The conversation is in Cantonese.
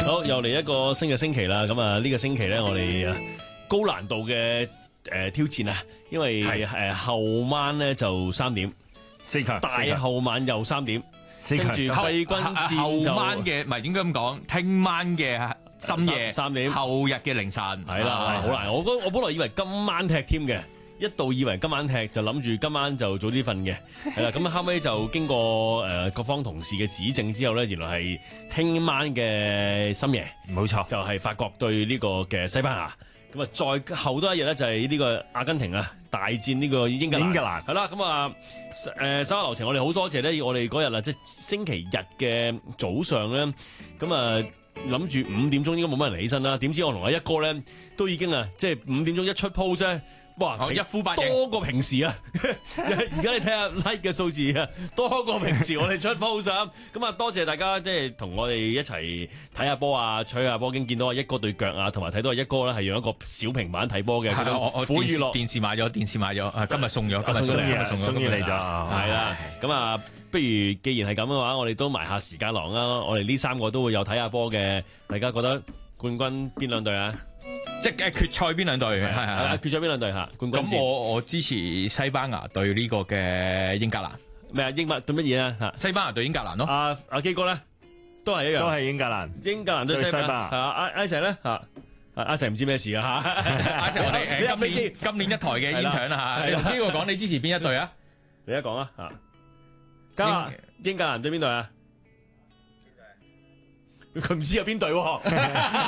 好，又嚟一個新嘅星期啦。咁啊，呢個星期咧，我哋高難度嘅挑戰啊，因為後晚咧就3點 4強， 大後晚又3點，跟住季軍戰就後晚嘅，唔係應該咁講，聽晚嘅深夜 3點， 後日嘅凌晨， 係啦，好難。我本來以為今晚踢添嘅。一度以為今晚踢就諗住今晚就早啲瞓嘅，係啦，咁後尾就經過各方同事嘅指證之後咧，原來係聽晚嘅深夜， 冇錯， 就係法國對呢個嘅西班牙，咁啊再後多一日咧就係呢個阿根廷啊大戰呢個英格蘭，係啦，咁啊稍後流程我哋好多謝咧，我哋嗰日啊即係星期日嘅早上咧，咁啊諗住5點鐘應該冇乜人起身啦，點知我同阿一哥咧都已經啊即係5點鐘一出 post 咧。哇！ 一呼百應多過平時啊！而家你睇下 like 嘅數字啊，多過平時我哋出 post 啊！咁啊，多謝大家即係同我哋一齊睇下波啊，吹下波，已經見到阿一哥對腳啊，同埋睇到阿一哥咧係用一個小平板睇波嘅。 我苦娛樂電視買咗，今日送咗， 終於嚟咗， 係啦。咁啊，不如既然係咁嘅話，我哋都埋下時間囊啦。我哋呢3個都會有睇下波嘅，大家覺得冠軍邊兩隊啊？ 即係決賽邊兩隊？係決賽邊兩隊嚇？冠軍戰。 咁我支持西班牙對呢個嘅英格蘭。 咩啊？英物對乜嘢啊？嚇！ 西班牙對英格蘭咯。 阿基哥咧都係一樣， 都係英格蘭。 英格蘭對西班牙。係啊，阿成咧嚇，阿成唔知咩事啊嚇。 阿成我哋今年一台嘅 intern 啊嚇。你邊個講你支持邊一隊啊？ 你一講啊嚇。英格蘭對邊隊啊？佢唔知有邊隊喎。